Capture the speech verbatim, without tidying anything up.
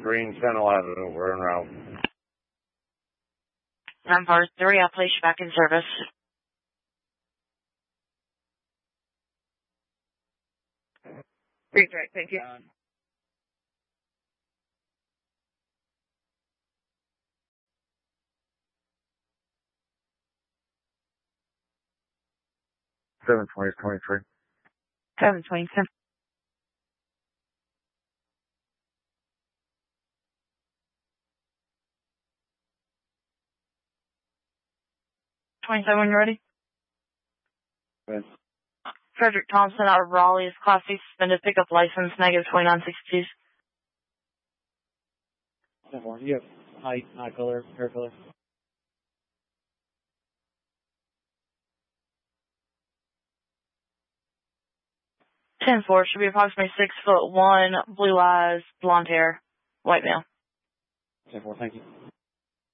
Green ten eleven, we're en route. nine four three, I'll place you back in service. Redirect, thank you. seven twenty twenty-three. seven twenty-seven. twenty-seven, when you're ready. Yes. Frederick Thompson out of Raleigh is Class C suspended pickup license, negative twenty-nine sixty-two. ten four, you have eye, eye color, hair color. ten four, should be approximately six foot one, blue eyes, blonde hair, white male. ten four, thank you.